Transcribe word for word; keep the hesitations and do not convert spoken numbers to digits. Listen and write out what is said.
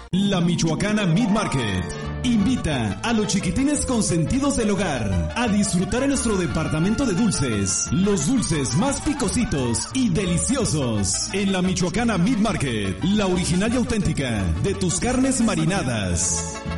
La Michoacana Meat Market invita a los chiquitines consentidos del hogar a disfrutar en nuestro departamento de dulces, los dulces más picositos y deliciosos. En la Michoacana Meat Market, la original y auténtica de tus carnes marinadas.